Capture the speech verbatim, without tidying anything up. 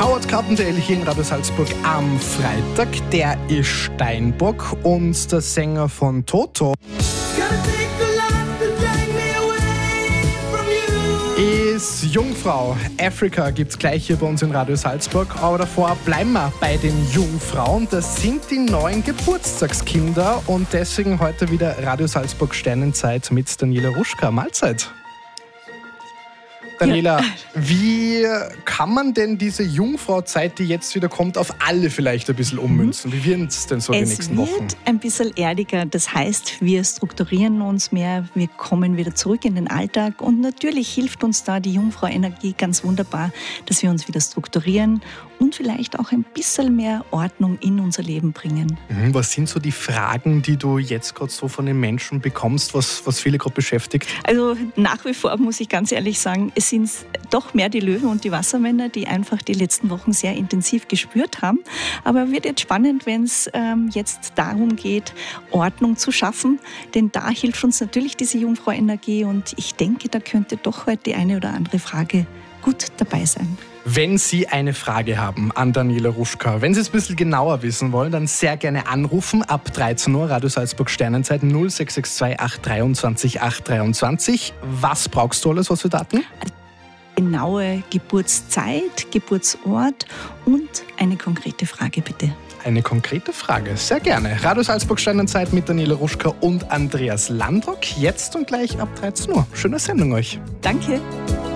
Howard Carpendale hier in Radio Salzburg am Freitag. Der ist Steinbock und der Sänger von Toto ist Jungfrau. Africa gibt's gleich hier bei uns in Radio Salzburg. Aber davor bleiben wir bei den Jungfrauen. Das sind die neuen Geburtstagskinder und deswegen heute wieder Radio Salzburg Sternenzeit mit Daniela Ruschka. Mahlzeit. Daniela, ja. Wie kann man denn diese Jungfrauzeit, die jetzt wieder kommt, auf alle vielleicht ein bisschen ummünzen? Wie wird es denn so es die nächsten Wochen? Es wird ein bisschen erdiger. Das heißt, wir strukturieren uns mehr, wir kommen wieder zurück in den Alltag und natürlich hilft uns da die Jungfrau-Energie ganz wunderbar, dass wir uns wieder strukturieren und vielleicht auch ein bisschen mehr Ordnung in unser Leben bringen. Was sind so die Fragen, die du jetzt gerade so von den Menschen bekommst, was, was viele gerade beschäftigt? Also nach wie vor muss ich ganz ehrlich sagen, es sind doch mehr die Löwen und die Wassermänner, die einfach die letzten Wochen sehr intensiv gespürt haben. Aber wird jetzt spannend, wenn es ähm, jetzt darum geht, Ordnung zu schaffen. Denn da hilft uns natürlich diese Jungfrau-Energie und ich denke, da könnte doch heute die eine oder andere Frage gut dabei sein. Wenn Sie eine Frage haben an Daniela Ruschka, wenn Sie es ein bisschen genauer wissen wollen, dann sehr gerne anrufen ab dreizehn Uhr, Radio Salzburg Sternenzeit null sechs sechs zwei acht drei acht acht drei. Was brauchst du alles, was für Daten? Genaue Geburtszeit, Geburtsort und eine konkrete Frage bitte. Eine konkrete Frage, sehr gerne. Radio Salzburg Sternenzeit mit Daniela Ruschka und Andreas Landrock. Jetzt und gleich ab dreizehn Uhr. Schöne Sendung euch. Danke.